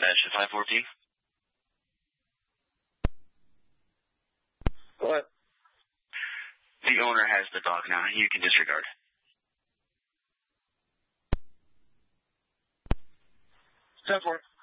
dispatch to 514. What? The owner has the dog now. You can disregard. 10-4.